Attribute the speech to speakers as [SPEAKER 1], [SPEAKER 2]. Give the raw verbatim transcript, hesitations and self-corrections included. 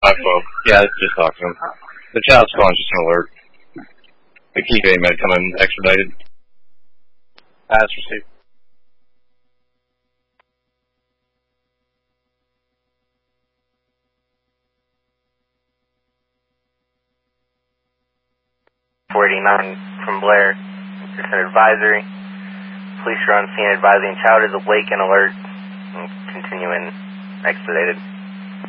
[SPEAKER 1] five twelve. Yeah, let's just talk to him. The child's calling just an alert. The key bay med coming expedited. That's received.
[SPEAKER 2] four eighty-nine from Blair. Just an advisory. Police are on scene advising child is awake and alert. And continuing expedited.